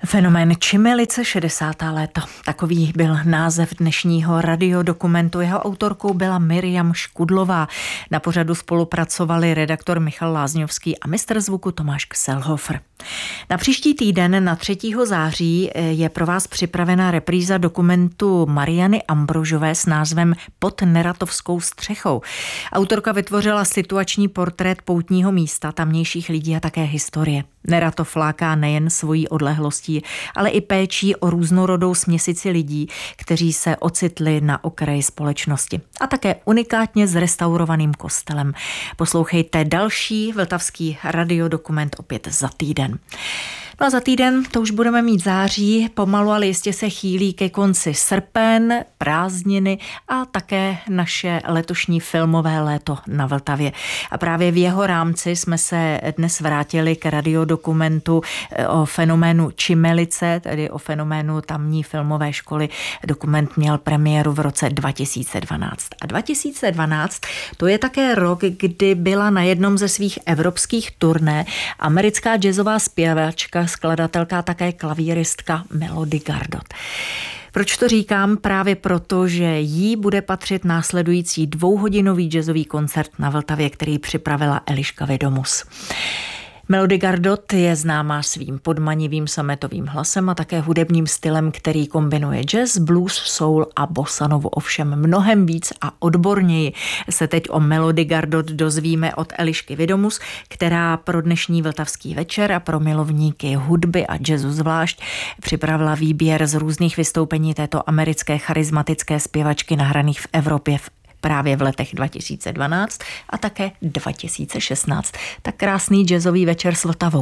Fenomén Čimelice 60. léta. Takový byl název dnešního radiodokumentu. Jeho autorkou byla Miriam Škudlová. Na pořadu spolupracovali redaktor Michal Lázňovský a mistr zvuku Tomáš Kselhofer. Na příští týden na 3. září je pro vás připravena repríza dokumentu Mariany Ambrožové s názvem Pod neratovskou střechou. Autorka vytvořila situační portrét poutního místa, tamnějších lidí a také historie. Neratov láká nejen svojí odlehlostí, ale i péčí o různorodou směsici lidí, kteří se ocitli na okraji společnosti. A také unikátně zrestaurovaným kostelem. Poslouchejte další vltavský radiodokument opět za týden. No a za týden to už budeme mít září, pomalu, ale jistě se chýlí ke konci srpen, prázdniny a také naše letošní filmové léto na Vltavě. A právě v jeho rámci jsme se dnes vrátili k radiodokumentu o fenoménu Čimelice, tedy o fenoménu tamní filmové školy. Dokument měl premiéru v roce 2012. A 2012 to je také rok, kdy byla na jednom ze svých evropských turné americká jazzová zpěvačka, skladatelka a také klavíristka Melody Gardot. Proč to říkám? Právě proto, že jí bude patřit následující 2hodinový jazzový koncert na Vltavě, který připravila Eliška Vědomus. Melody Gardot je známá svým podmanivým sametovým hlasem a také hudebním stylem, který kombinuje jazz, blues, soul a bossanovu. Ovšem mnohem víc a odborněji se teď o Melody Gardot dozvíme od Elišky Vědomus, která pro dnešní vltavský večer a pro milovníky hudby a jazzu zvlášť připravila výběr z různých vystoupení této americké charismatické zpěvačky nahraných v Evropě právě v letech 2012 a také 2016. Tak krásný jazzový večer s Vltavou.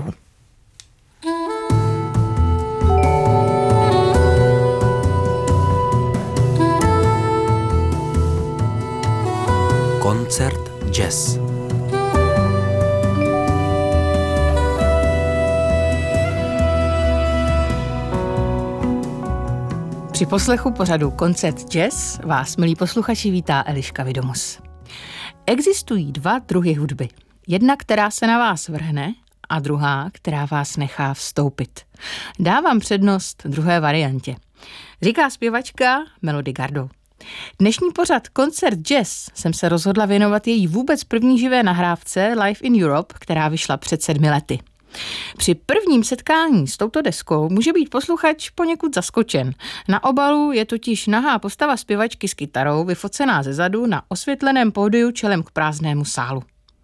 Koncert jazz. Při poslechu pořadu Koncert jazz vás, milí posluchači, vítá Eliška Vědomus. Existují 2 druhy hudby. Jedna, která se na vás vrhne, a druhá, která vás nechá vstoupit. Dávám přednost druhé variantě, říká zpěvačka Melody Gardot. Dnešní pořad Koncert jazz jsem se rozhodla věnovat její vůbec první živé nahrávce Live in Europe, která vyšla před 7 lety. Při prvním setkání s touto deskou může být posluchač poněkud zaskočen. Na obalu je totiž nahá postava zpěvačky s kytarou vyfocená zezadu na osvětleném pódiu čelem k prázdnému sálu.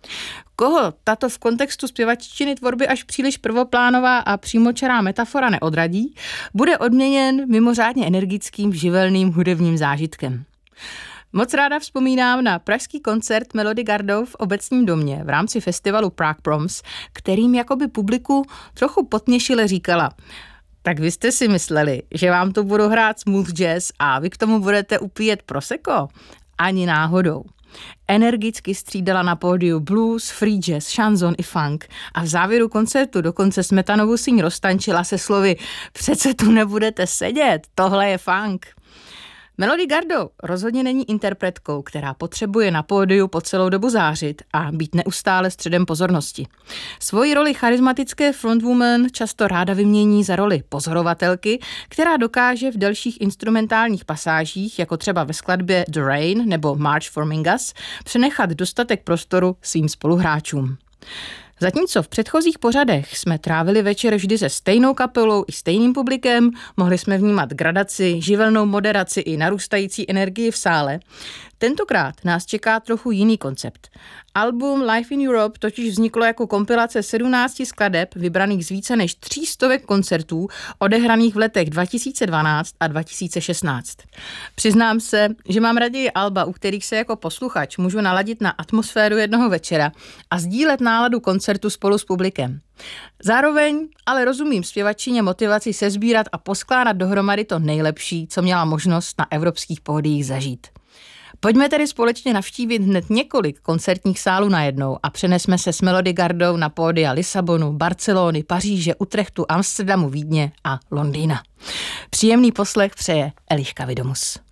Koho tato v kontextu zpěvaččiny tvorby až příliš prvoplánová a přímočará metafora neodradí, bude odměněn mimořádně energickým živelným hudebním zážitkem. Moc ráda vzpomínám na pražský koncert Melody Gardot v Obecním domě v rámci festivalu Prague Proms, kterým jakoby publiku trochu potměšile říkala: tak vy jste si mysleli, že vám to budu hrát smooth jazz a vy k tomu budete upíjet prosecco? Ani náhodou. Energicky střídala na pódiu blues, free jazz, šanzon i funk a v závěru koncertu dokonce Smetanovu síň roztančila se slovy: přece tu nebudete sedět, tohle je funk. Melody Gardot rozhodně není interpretkou, která potřebuje na pódiu po celou dobu zářit a být neustále středem pozornosti. Svoji roli charismatické frontwoman často ráda vymění za roli pozorovatelky, která dokáže v delších instrumentálních pasážích, jako třeba ve skladbě The Rain nebo March for Mingus, přenechat dostatek prostoru svým spoluhráčům. Zatímco v předchozích pořadech jsme trávili večer vždy se stejnou kapelou i stejným publikem, mohli jsme vnímat gradaci, živelnou moderaci i narůstající energii v sále, tentokrát nás čeká trochu jiný koncept. Album Live in Europe totiž vzniklo jako kompilace 17 skladeb vybraných z více než 300 koncertů odehraných v letech 2012 a 2016. Přiznám se, že mám raději alba, u kterých se jako posluchač můžu naladit na atmosféru jednoho večera a sdílet náladu koncertu spolu s publikem. Zároveň ale rozumím zpěvačině motivaci sesbírat a poskládat dohromady to nejlepší, co měla možnost na evropských pódiích zažít. Pojďme tedy společně navštívit hned několik koncertních sálů najednou a přenesme se s Melody Gardot na pódia Lisabonu, Barcelony, Paříže, Utrechtu, Amsterdamu, Vídně a Londýna. Příjemný poslech přeje Eliška Vědomus.